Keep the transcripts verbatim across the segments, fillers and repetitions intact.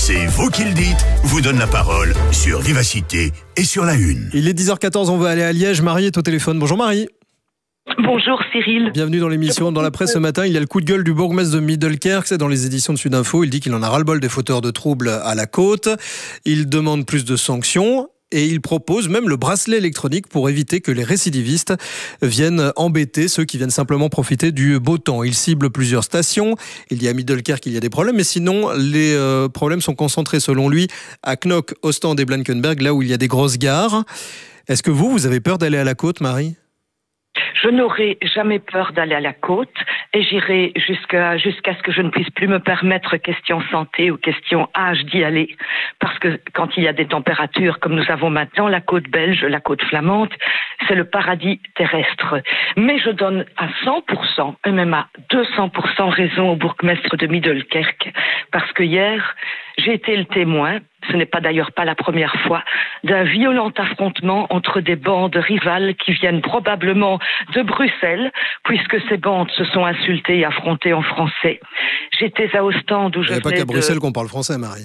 C'est vous qui le dites, vous donne la parole sur Vivacité et sur La Une. Il est dix heures quatorze, on va aller à Liège. Marie est au téléphone. Bonjour Marie. Bonjour Cyril. Bienvenue dans l'émission. Dans la presse ce matin, il y a le coup de gueule du bourgmestre de Middelkerk. C'est dans les éditions de Sudinfo. Il dit qu'il en a ras-le-bol des fauteurs de troubles à la côte. Il demande plus de sanctions. Et il propose même le bracelet électronique pour éviter que les récidivistes viennent embêter ceux qui viennent simplement profiter du beau temps. Il cible plusieurs stations. Il dit à Middelkerk qu'il y a des problèmes, mais sinon, les euh, problèmes sont concentrés, selon lui, à Knokke, Ostende et Blankenberg, là où il y a des grosses gares. Est-ce que vous, vous avez peur d'aller à la côte, Marie ? Je n'aurai jamais peur d'aller à la côte et j'irai jusqu'à jusqu'à ce que je ne puisse plus me permettre, question santé ou question âge, d'y aller. Parce que quand il y a des températures comme nous avons maintenant, la côte belge, la côte flamande, c'est le paradis terrestre. Mais je donne à cent pour cent, et même à deux cents pour cent raison au bourgmestre de Middelkerk. Parce que hier, j'ai été le témoin, ce n'est pas d'ailleurs pas la première fois, d'un violent affrontement entre des bandes rivales qui viennent probablement de Bruxelles, puisque ces bandes se sont insultées et affrontées en français. J'étais à Ostende où je venais de... Il n'y a pas qu'à Bruxelles qu'on parle français, Marie.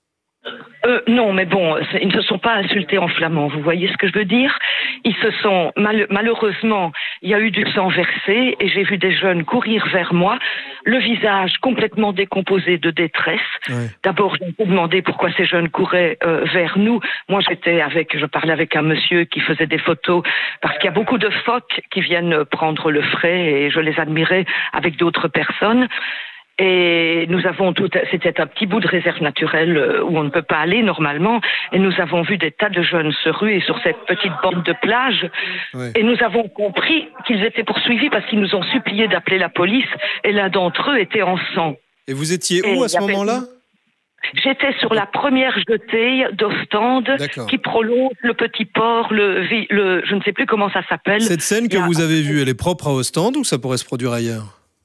Euh, non, mais bon, ils ne se sont pas insultés en flamand, vous voyez ce que je veux dire ? Ils se sont, mal, malheureusement, il y a eu du sang versé et j'ai vu des jeunes courir vers moi, le visage complètement décomposé de détresse. Ouais. D'abord, je me suis demandé pourquoi ces jeunes couraient euh, vers nous. Moi, j'étais avec, je parlais avec un monsieur qui faisait des photos, parce qu'il y a beaucoup de phoques qui viennent prendre le frais et je les admirais avec d'autres personnes. Et nous avons tout, c'était un petit bout de réserve naturelle où on ne peut pas aller normalement, et nous avons vu des tas de jeunes se ruer sur cette petite bande de plage, ouais. Et nous avons compris qu'ils étaient poursuivis parce qu'ils nous ont supplié d'appeler la police, et l'un d'entre eux était en sang. Et vous étiez où à ce moment-là ? J'étais sur la première jetée d'Ostende qui prolonge le petit port, le, le, je ne sais plus comment ça s'appelle. Cette scène que vous avez vue, elle est propre à Ostende ou ça pourrait se produire ailleurs ?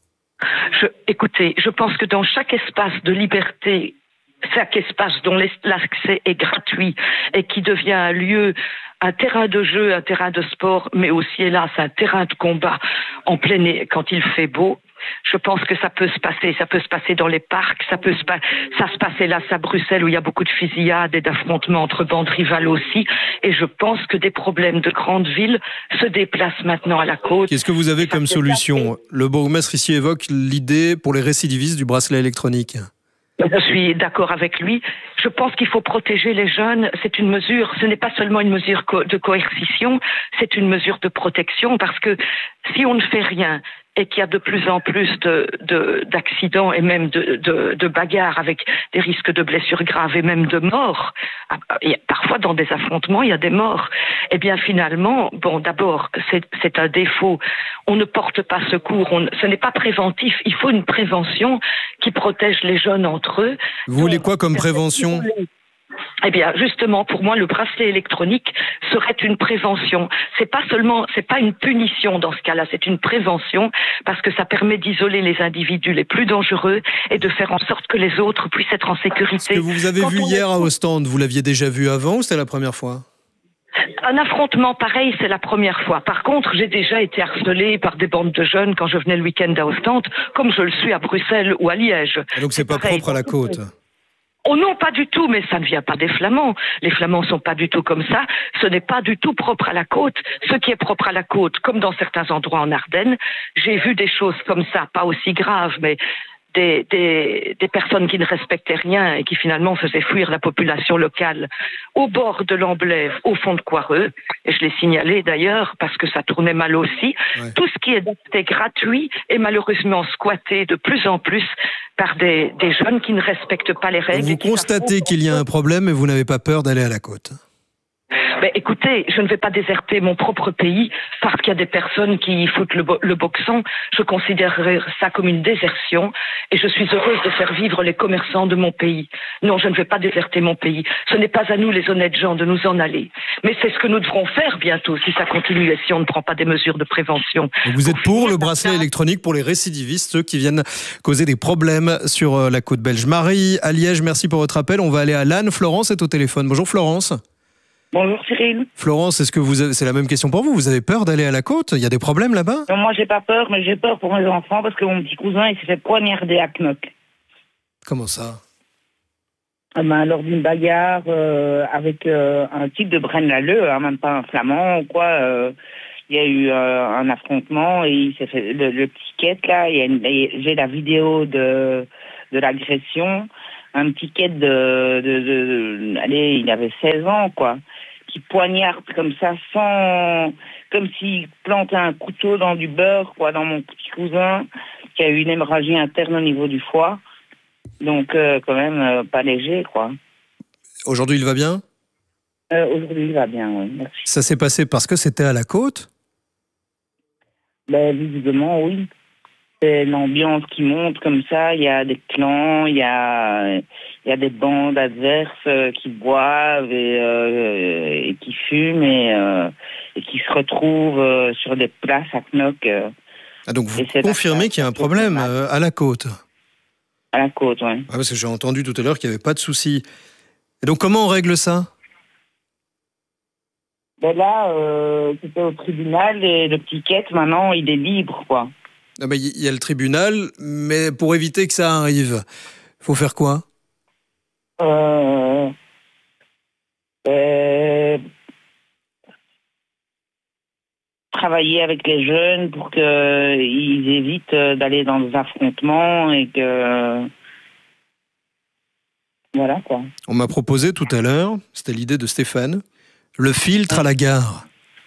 Je, écoutez, je pense que dans chaque espace de liberté, chaque espace dont l'accès est gratuit et qui devient un lieu, un terrain de jeu, un terrain de sport, mais aussi, hélas, un terrain de combat en plein air quand il fait beau, je pense que ça peut se passer. Ça peut se passer dans les parcs, ça peut se pa- ça se passe hélas à Bruxelles où il y a beaucoup de fusillades et d'affrontements entre bandes rivales aussi. Et je pense que des problèmes de grandes villes se déplacent maintenant à la côte. Qu'est-ce que vous avez comme solution ? Le bourgmestre ici évoque l'idée pour les récidivistes du bracelet électronique. Je suis d'accord avec lui. Je pense qu'il faut protéger les jeunes. C'est une mesure, ce n'est pas seulement une mesure de coercition, c'est une mesure de protection, parce que si on ne fait rien et qu'il y a de plus en plus de, de, d'accidents et même de, de, de bagarres avec des risques de blessures graves et même de morts, et parfois dans des affrontements il y a des morts, et bien finalement, bon d'abord c'est, c'est un défaut, on ne porte pas secours, on, ce n'est pas préventif, il faut une prévention qui protège les jeunes entre eux. Vous voulez quoi comme prévention ? Eh bien, justement, pour moi, le bracelet électronique serait une prévention. C'est pas seulement, c'est pas une punition dans ce cas-là, c'est une prévention parce que ça permet d'isoler les individus les plus dangereux et de faire en sorte que les autres puissent être en sécurité. Ce que vous avez Quand vu hier est... à Ostende, vous l'aviez déjà vu avant ou c'était la première fois ? Un affrontement pareil, c'est la première fois. Par contre, j'ai déjà été harcelée par des bandes de jeunes quand je venais le week-end à Ostende, comme je le suis à Bruxelles ou à Liège. Et donc c'est, c'est pas pareil. Propre à la côte ? Oh non, pas du tout, mais ça ne vient pas des Flamands. Les Flamands sont pas du tout comme ça. Ce n'est pas du tout propre à la côte. Ce qui est propre à la côte, comme dans certains endroits en Ardennes, j'ai vu des choses comme ça, pas aussi graves, mais des, des, des personnes qui ne respectaient rien et qui finalement faisaient fuir la population locale au bord de l'Amblève, au fond de Coireux. Et je l'ai signalé d'ailleurs parce que ça tournait mal aussi. Ouais. Tout ce qui est gratuit est malheureusement squatté de plus en plus par des, des jeunes qui ne respectent pas les règles. Vous constatez qu'il y a un problème et vous n'avez pas peur d'aller à la côte ? Ben, écoutez, je ne vais pas déserter mon propre pays parce qu'il y a des personnes qui foutent le, bo- le boxon. Je considérerais ça comme une désertion et je suis heureuse de faire vivre les commerçants de mon pays. Non, je ne vais pas déserter mon pays. Ce n'est pas à nous, les honnêtes gens, de nous en aller. Mais c'est ce que nous devrons faire bientôt si ça continue et si on ne prend pas des mesures de prévention. Et vous êtes pour le bracelet électronique pour les récidivistes, ceux qui viennent causer des problèmes sur la côte belge. Marie, à Liège, merci pour votre appel. On va aller à Lannes. Florence est au téléphone. Bonjour Florence. Bonjour Cyril. Florence, est-ce que vous avez... c'est la même question pour vous ? Vous avez peur d'aller à la côte ? Il y a des problèmes là-bas ? Non, moi j'ai pas peur, mais j'ai peur pour mes enfants parce que mon petit cousin il s'est fait poignarder à Knokke. Comment ça ? Ah ben, lors d'une bagarre euh, avec euh, un type de Braine-l'Alleud, hein, même pas un flamand ou quoi, euh, il y a eu euh, un affrontement et il s'est fait le, le petit quête là. Il y a une- et j'ai la vidéo de de l'agression, un petit quête de, de, de, de allez, il avait seize ans quoi, qui poignarde comme ça sans, comme s'il plantait un couteau dans du beurre quoi, dans mon petit cousin qui a eu une hémorragie interne au niveau du foie. Donc, euh, quand même, euh, pas léger, quoi. Aujourd'hui, il va bien? Euh, aujourd'hui, il va bien, oui, merci. Ça s'est passé parce que c'était à la côte? Ben, visiblement, oui. C'est l'ambiance qui monte comme ça. Il y a des clans, il y a, il y a des bandes adverses euh, qui boivent et, euh, et qui fument et, euh, et qui se retrouvent euh, sur des places à Knock. Euh, Ah, donc vous Et c'est confirmez pas- qu'il y a un problème euh, à la côte? à la côte, oui. Ah, parce que j'ai entendu tout à l'heure qu'il n'y avait pas de souci. Et donc comment on règle ça? Ben là, euh, c'était au tribunal et le petit quête, maintenant, il est libre, quoi. Ah bah, il y a le tribunal, mais pour éviter que ça arrive, faut faire quoi? Euh, euh, travailler avec les jeunes pour qu'ils évitent d'aller dans des affrontements et que... Voilà, quoi. On m'a proposé tout à l'heure, c'était l'idée de Stéphane, le filtre à la gare.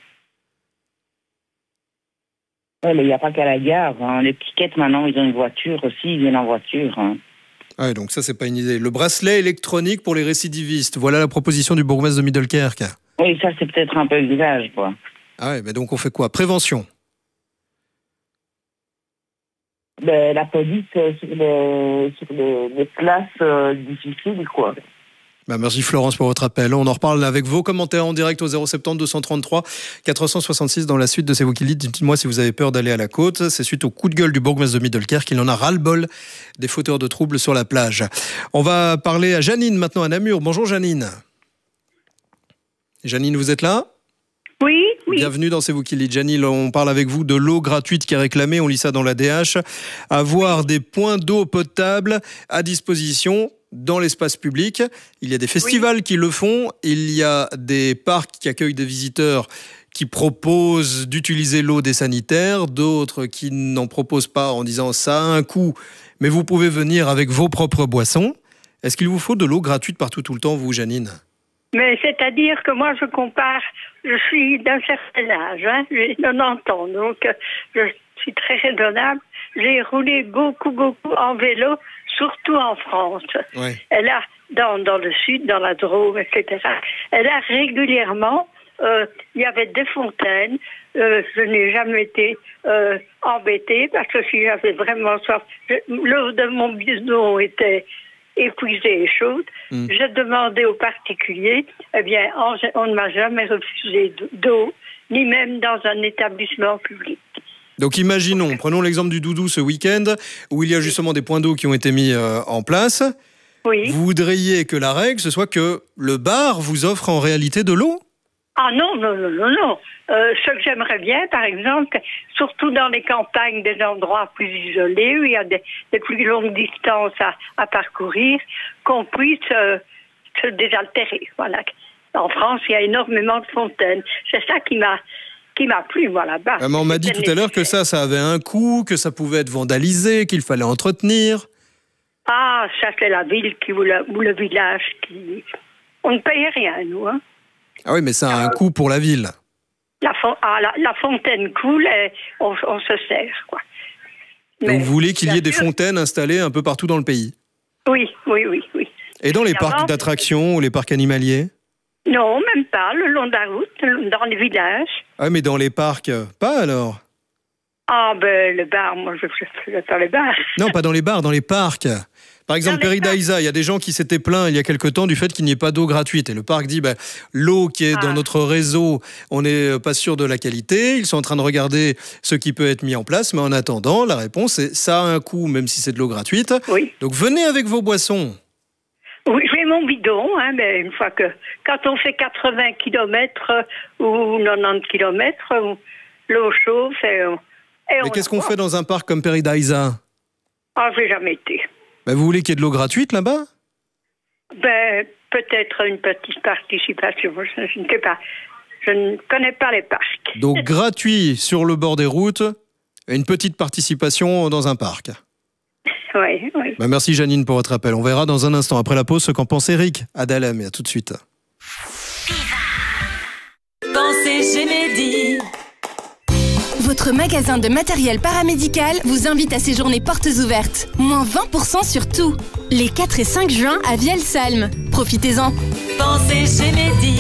Ouais, mais il n'y a pas qu'à la gare. Hein. Les petits quêtes, maintenant, ils ont une voiture aussi, ils viennent en voiture. Hein. Ah ouais, donc ça, c'est pas une idée. Le bracelet électronique pour les récidivistes. Voilà la proposition du bourgmestre de Middelkerk. Oui, ça, c'est peut-être un peu exagéré, quoi. Ah ouais, mais donc on fait quoi? Prévention. Ben, la police euh, sur les, sur les, les places euh, difficiles, quoi. Bah merci Florence pour votre appel. On en reparle avec vos commentaires en direct au zéro sept zéro deux cent trente-trois quatre cent soixante-six dans la suite de C'est vous qui le dites. Dites-moi si vous avez peur d'aller à la côte. C'est suite au coup de gueule du bourgmestre de Middelkerk qu'il en a ras-le-bol des fauteurs de troubles sur la plage. On va parler à Janine maintenant à Namur. Bonjour Janine. Janine, vous êtes là? Oui, oui. Bienvenue dans C'est vous qui le dites. Janine, on parle avec vous de l'eau gratuite qui est réclamée. On lit ça dans l'A D H. Avoir des points d'eau potable à disposition dans l'espace public. Il y a des festivals oui. qui le font. Il y a des parcs qui accueillent des visiteurs qui proposent d'utiliser l'eau des sanitaires, d'autres qui n'en proposent pas en disant ça a un coût, mais vous pouvez venir avec vos propres boissons. Est-ce qu'il vous faut de l'eau gratuite partout tout le temps, vous, Janine? Mais c'est-à-dire que moi, je compare, je suis d'un certain âge, hein, j'ai quatre-vingt-dix ans, donc je suis très raisonnable. J'ai roulé beaucoup, beaucoup en vélo, surtout en France. Ouais. Et là, dans, dans le sud, dans la Drôme, et cetera. Et là, régulièrement, euh, il y avait des fontaines. Euh, je n'ai jamais été euh, embêtée parce que si j'avais vraiment soif, je, l'eau de mon bidon était épuisée et chaude. Mm. Je demandais aux particuliers. Eh bien, on, on ne m'a jamais refusé d'eau, ni même dans un établissement public. Donc imaginons, prenons l'exemple du Doudou ce week-end, où il y a justement des points d'eau qui ont été mis euh, en place. Oui. Vous voudriez que la règle, ce soit que le bar vous offre en réalité de l'eau? Ah non, non, non, non, non. Euh, ce que j'aimerais bien, par exemple, surtout dans les campagnes, des endroits plus isolés, où il y a des, des plus longues distances à, à parcourir, qu'on puisse euh, se désaltérer. Voilà. En France, il y a énormément de fontaines. C'est ça qui m'a... qui m'a plu, moi, là-bas. Mais on m'a dit tout à l'heure que ça, ça avait un coût, que ça pouvait être vandalisé, qu'il fallait entretenir. Ah, ça, c'est la ville qui, ou, le, ou le village qui... On ne paye rien, nous, hein. Ah oui, mais ça a un coût pour la ville. La, fon... ah, la, la fontaine coule et on, on se sert, quoi. Mais donc vous voulez qu'il y ait des fontaines installées un peu partout dans le pays? Oui, oui, oui, oui. Et dans les parcs d'attractions ou les parcs animaliers? Non, même pas, le long de la route, dans les villages. Ah, mais dans les parcs, pas alors? Ah, ben, le bar, moi, je ne fais pas le bar. Non, pas dans les bars, dans les parcs. Par exemple, Péridaïsa, il y a des gens qui s'étaient plaints il y a quelque temps du fait qu'il n'y ait pas d'eau gratuite. Et le parc dit, ben, l'eau qui est ah. dans notre réseau, on n'est pas sûr de la qualité. Ils sont en train de regarder ce qui peut être mis en place. Mais en attendant, la réponse est, ça a un coût, même si c'est de l'eau gratuite. Oui. Donc, venez avec vos boissons. Oui, j'ai mon bidon, hein, mais une fois que... Quand on fait quatre-vingts kilomètres ou quatre-vingt-dix kilomètres, l'eau chauffe et... et mais qu'est-ce qu'on fait dans un parc comme Péridaïsa? Ah, j'ai jamais été. Ben, vous voulez qu'il y ait de l'eau gratuite là-bas? Ben, peut-être une petite participation, je, je ne sais pas. Je ne connais pas les parcs. Donc gratuit sur le bord des routes, et une petite participation dans un parc. Oui, oui. Bah merci Janine pour votre appel. On verra dans un instant, après la pause, ce qu'en pense Eric à Dahlem. Et à tout de suite. Pensez Gémédi. Votre magasin de matériel paramédical vous invite à séjourner portes ouvertes. Moins vingt pour cent sur tout. Les quatre et cinq juin à Vielsalm. Profitez-en. Pensez Gémédi.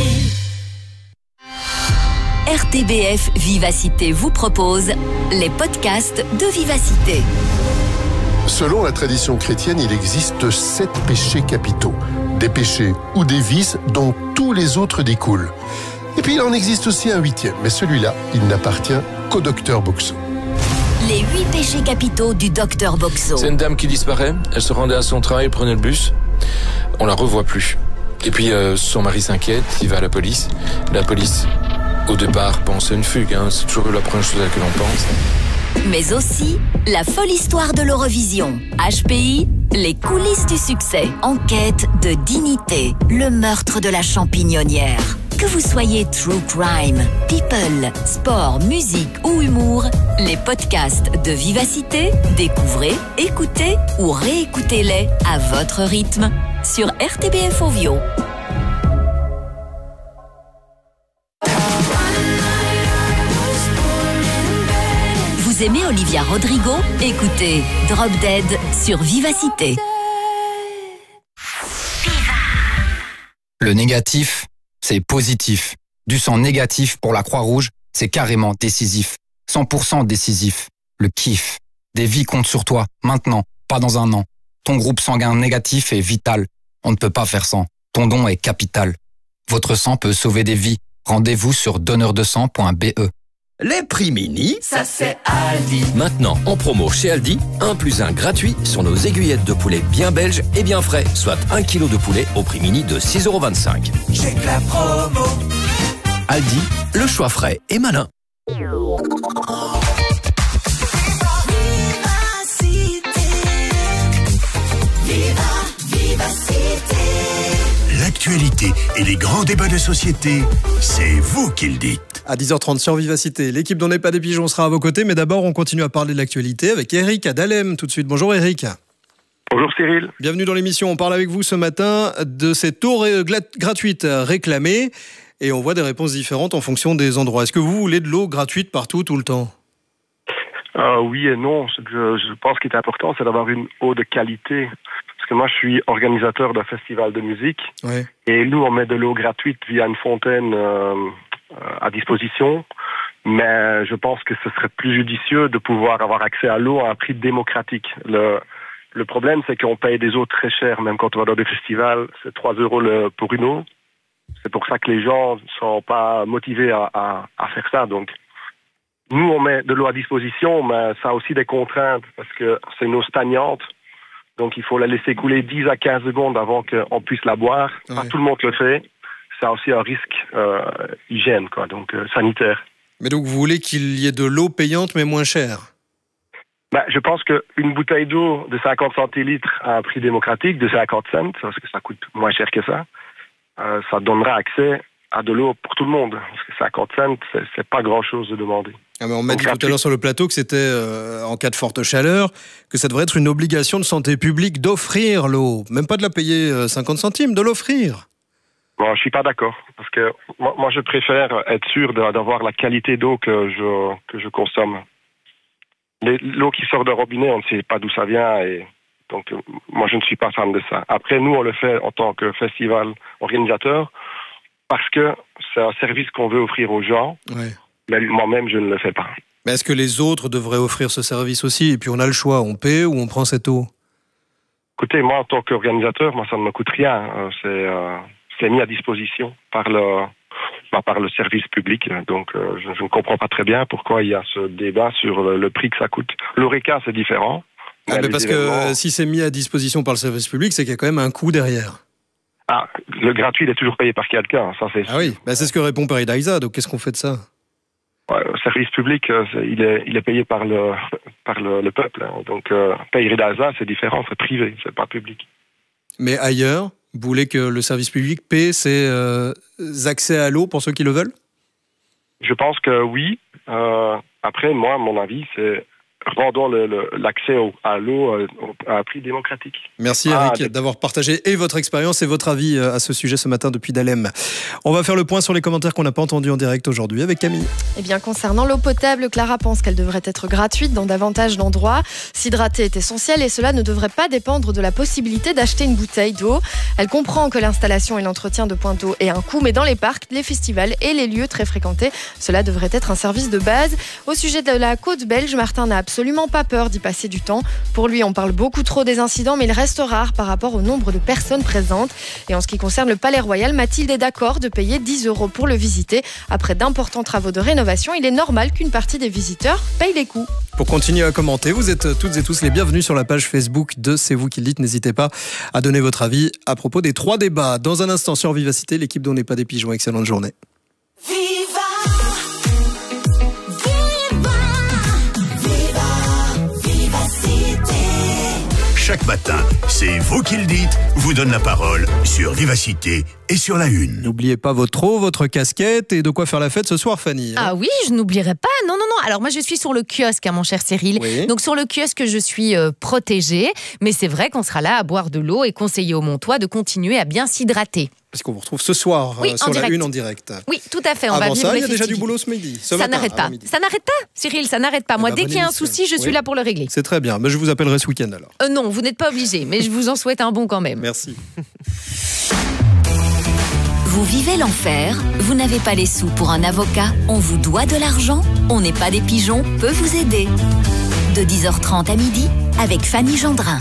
R T B F Vivacité vous propose les podcasts de Vivacité. Selon la tradition chrétienne, il existe sept péchés capitaux. Des péchés ou des vices dont tous les autres découlent. Et puis il en existe aussi un huitième, mais celui-là, il n'appartient qu'au docteur Boxo. Les huit péchés capitaux du docteur Boxo. C'est une dame qui disparaît, elle se rendait à son travail, prenait le bus, on la revoit plus. Et puis euh, son mari s'inquiète, il va à la police. La police, au départ, pense à une fugue, hein, c'est toujours la première chose à laquelle on pense. Mais aussi la folle histoire de l'Eurovision. H P I, les coulisses du succès. Enquête de dignité, le meurtre de la champignonnière. Que vous soyez true crime, people, sport, musique ou humour, les podcasts de Vivacité, découvrez, écoutez ou réécoutez-les à votre rythme sur R T B F Ovio. Vous aimez Olivia Rodrigo? Écoutez Drop Dead sur Vivacité. Le négatif, c'est positif. Du sang négatif pour la Croix-Rouge, c'est carrément décisif. cent pour cent décisif. Le kiff. Des vies comptent sur toi, maintenant, pas dans un an. Ton groupe sanguin négatif est vital. On ne peut pas faire sans. Ton don est capital. Votre sang peut sauver des vies. Rendez-vous sur donneur de sang point b e. Les prix mini, ça c'est Aldi. Maintenant en promo chez Aldi, un plus un gratuit sur nos aiguillettes de poulet bien belges et bien frais, soit un kilo de poulet au prix mini de six euros vingt-cinq. J'ai que la promo. Aldi, le choix frais et malin. L'actualité et les grands débats de société, c'est vous qui le dites. À dix heures trente sur Vivacité, l'équipe d'On n'est pas des pigeons sera à vos côtés, mais d'abord on continue à parler de l'actualité avec Eric à Dahlem tout de suite. Bonjour Eric. Bonjour Cyril. Bienvenue dans l'émission, on parle avec vous ce matin de cette eau ré- gratuite réclamée et on voit des réponses différentes en fonction des endroits. Est-ce que vous voulez de l'eau gratuite partout, tout le temps ? euh, Oui et non. Ce que je, je pense qu'il est important, c'est d'avoir une eau de qualité. Parce que moi, je suis organisateur d'un festival de musique. Ouais. Et nous, on met de l'eau gratuite via une fontaine euh, à disposition. Mais je pense que ce serait plus judicieux de pouvoir avoir accès à l'eau à un prix démocratique. Le, le problème, c'est qu'on paye des eaux très chères. Même quand on va dans des festivals, c'est trois euros le, pour une eau. C'est pour ça que les gens ne sont pas motivés à, à, à faire ça. Donc, nous, on met de l'eau à disposition, mais ça a aussi des contraintes parce que c'est une eau stagnante. Donc, il faut la laisser couler dix à quinze secondes avant qu'on puisse la boire. Ouais. Pas tout le monde le fait. Ça a aussi un risque euh, hygiène, quoi, donc euh, sanitaire. Mais donc, vous voulez qu'il y ait de l'eau payante, mais moins chère ? Ben, je pense qu'une bouteille d'eau de cinquante centilitres à un prix démocratique de cinquante cents, parce que ça coûte moins cher que ça, euh, ça donnera accès à de l'eau pour tout le monde. Parce que cinquante cents, c'est, c'est pas grand-chose de demander. Ah mais on m'a dit tout à l'heure sur le plateau que c'était, euh, en cas de forte chaleur, que ça devrait être une obligation de santé publique d'offrir l'eau. Même pas de la payer euh, cinquante centimes, de l'offrir. Bon, je suis pas d'accord. Parce que moi, moi je préfère être sûr de, d'avoir la qualité d'eau que je, que je consomme. Les, l'eau qui sort d'un robinet, on ne sait pas d'où ça vient. Et donc, euh, moi, je ne suis pas fan de ça. Après, nous, on le fait en tant que festival organisateur parce que c'est un service qu'on veut offrir aux gens. Ouais. Mais moi-même, je ne le fais pas. Mais est-ce que les autres devraient offrir ce service aussi ? Et puis on a le choix, on paie ou on prend cette eau ? Écoutez, moi, en tant qu'organisateur, moi, ça ne me coûte rien. C'est, euh, c'est mis à disposition par le, bah, par le service public. Donc, euh, je, je ne comprends pas très bien pourquoi il y a ce débat sur le, le prix que ça coûte. L'Oreca, c'est différent. Ah, mais parce événements... que si c'est mis à disposition par le service public, c'est qu'il y a quand même un coût derrière. Ah, le gratuit, il est toujours payé par quelqu'un. Ça, c'est... Ah oui, bah, c'est ce que répond Paris-Daïsa. Donc, qu'est-ce qu'on fait de ça ? Ouais, le service public, il est, il est payé par le, par le, le peuple. Donc, euh, Paris-Daïsa, c'est différent, c'est privé, c'est pas public. Mais ailleurs, Vous voulez que le service public paie ces euh, accès à l'eau pour ceux qui le veulent ? Je pense que oui. Euh, après, moi, mon avis, c'est rendons le, le, l'accès au, à l'eau euh, à un prix démocratique. Merci ah, Eric d'avoir partagé et votre expérience et votre avis à ce sujet ce matin depuis Dahlem. On va faire le point sur les commentaires qu'on n'a pas entendus en direct aujourd'hui avec Camille. Eh bien, concernant l'eau potable, Clara pense qu'elle devrait être gratuite dans davantage d'endroits. S'hydrater est essentiel et cela ne devrait pas dépendre de la possibilité d'acheter une bouteille d'eau. Elle comprend que l'installation et l'entretien de points d'eau aient un coût, mais dans les parcs, les festivals et les lieux très fréquentés, cela devrait être un service de base. Au sujet de la côte belge, Martin n'a absolument pas peur d'y passer du temps. Pour lui, on parle beaucoup trop des incidents, mais il reste rare par rapport au nombre de personnes présentes. Et en ce qui concerne le Palais Royal, Mathilde est d'accord de payer dix euros pour le visiter. Après d'importants travaux de rénovation, il est normal qu'une partie des visiteurs paye les coûts. Pour continuer à commenter, vous êtes toutes et tous les bienvenus sur la page Facebook de C'est vous qui le dites. N'hésitez pas à donner votre avis à propos des trois débats. Dans un instant sur Vivacité, l'équipe d'On n'est pas des pigeons. Excellente journée. Chaque matin, c'est vous qui le dites, vous donne la parole sur Vivacité et sur la Une. N'oubliez pas votre eau, votre casquette et de quoi faire la fête ce soir, Fanny. Hein. Ah oui, je n'oublierai pas. Non, non, non. Alors moi, je suis sur le kiosque, hein, mon cher Cyril. Oui. Donc sur le kiosque, je suis euh, protégée. Mais c'est vrai qu'on sera là à boire de l'eau et conseiller aux Montois de continuer à bien s'hydrater. Parce qu'on vous retrouve ce soir oui, euh, sur la Une en direct. Oui, tout à fait. On Avant va ça, il y a déjà du boulot ce midi. Ce ça matin, n'arrête pas. Ça n'arrête pas, Cyril, ça n'arrête pas. Moi, bah, dès qu'il y a un souci, je suis oui. là pour le régler. C'est très bien. Mais je vous appellerai ce week-end alors. Euh, non, vous n'êtes pas obligé, mais je vous en souhaite un bon quand même. Merci. Vous vivez l'enfer, vous n'avez pas les sous pour un avocat, on vous doit de l'argent, On n'est pas des pigeons peut vous aider. De dix heures trente à midi, avec Fanny Gendrin.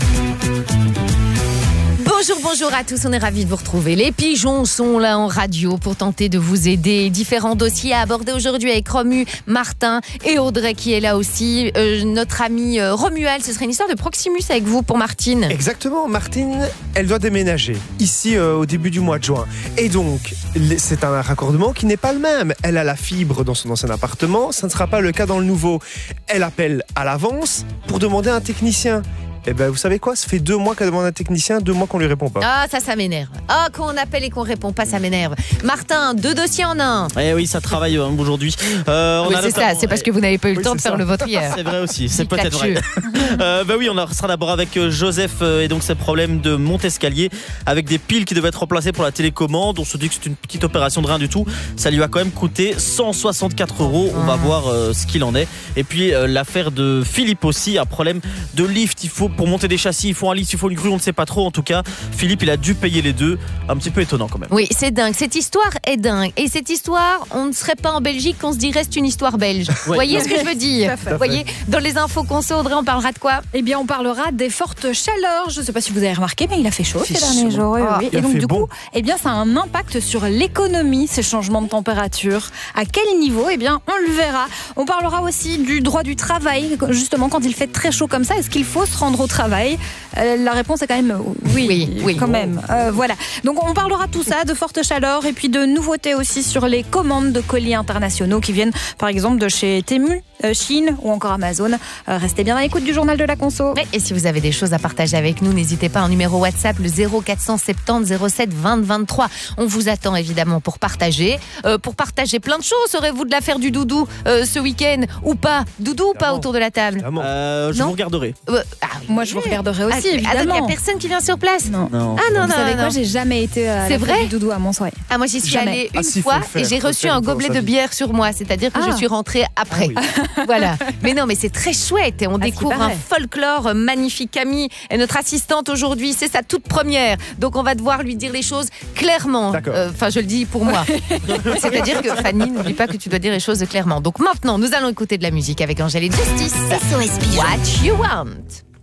Bonjour, bonjour à tous, on est ravis de vous retrouver. Les pigeons sont là en radio pour tenter de vous aider. Différents dossiers à aborder aujourd'hui avec Romu, Martin et Audrey qui est là aussi. Euh, notre ami euh, Romuald, ce serait une histoire de Proximus avec vous pour Martine. Exactement, Martine, elle doit déménager ici euh, au début du mois de juin. Et donc, c'est un raccordement qui n'est pas le même. Elle a la fibre dans son ancien appartement, ça ne sera pas le cas dans le nouveau. Elle appelle à l'avance pour demander un technicien. Eh ben, vous savez quoi? Ça fait deux mois qu'elle demande un technicien, deux mois qu'on lui répond pas. Ah, ça, ça m'énerve. Ah, quand on appelle et qu'on répond pas, ça m'énerve. Martin, deux dossiers en un. Eh oui, ça travaille hein, aujourd'hui. Euh, oui, c'est ça, c'est parce que vous n'avez pas eu le oui, temps de faire ça. Le vôtre hier. C'est vrai aussi, c'est peut-être vrai. euh, bah oui, on sera d'abord avec Joseph euh, et donc ses problèmes de monte-escalier avec des piles qui devaient être remplacées pour la télécommande. On se dit que c'est une petite opération de rien du tout. Ça lui a quand même coûté cent soixante-quatre euros. On va voir euh, ce qu'il en est. Et puis euh, l'affaire de Philippe aussi, un problème de lift. Il faut pour monter des châssis, il faut un lift, il faut une grue, on ne sait pas trop. En tout cas, Philippe, il a dû payer les deux. Un petit peu étonnant quand même. Oui, c'est dingue. Cette histoire est dingue. Et cette histoire, on ne serait pas en Belgique, on se dirait c'est une histoire belge. Ouais. Vous voyez ce que je veux dire? Vous voyez, dans les infos conso, Audrey, on parlera de quoi? Eh bien, on parlera des fortes chaleurs. Je ne sais pas si vous avez remarqué, mais il a fait chaud ces derniers jours. Oui, ah, oui. Et donc, du bon. coup, eh bien, ça a un impact sur l'économie, ces changements de température. À quel niveau? Eh bien, on le verra. On parlera aussi du droit du travail. Justement, quand il fait très chaud comme ça, est-ce qu'il faut se rendre au travail? Euh, la réponse est quand même oui, oui, oui. quand même. Euh, voilà. Donc on parlera de tout ça, de forte chaleur et puis de nouveautés aussi sur les commandes de colis internationaux qui viennent par exemple de chez Temu, euh, Chine ou encore Amazon. Euh, restez bien à l'écoute du journal de la conso. Et si vous avez des choses à partager avec nous, n'hésitez pas, un numéro WhatsApp le zéro quatre cent soixante-dix zéro sept vingt vingt-trois. On vous attend évidemment pour partager. Euh, pour partager plein de choses. Serez-vous de la faire du doudou euh, ce week-end ou pas? Doudou ou pas autour de la table? euh, Je non vous regarderai. Euh, ah, Moi je vous regarderai aussi, ah, évidemment. Il n'y a personne qui vient sur place? Non. non. Ah non, vous non, savez non, quoi, j'ai jamais été à c'est la vrai du doudou à Montsouris. Ah, moi j'y suis jamais. allée une ah, si, fois faire, et j'ai reçu un gobelet de bière sur moi, c'est-à-dire que ah. je suis rentrée après. Ah oui. Voilà. Mais non, mais c'est très chouette et on ah, découvre un folklore magnifique. Camille est notre assistante aujourd'hui, c'est sa toute première. Donc on va devoir lui dire les choses clairement. Enfin, euh, je le dis pour moi. C'est-à-dire que Fanny, n'oublie pas que tu dois dire les choses clairement. Donc maintenant, nous allons écouter de la musique avec Angèle et Justice. S O S Pigeon. What you want.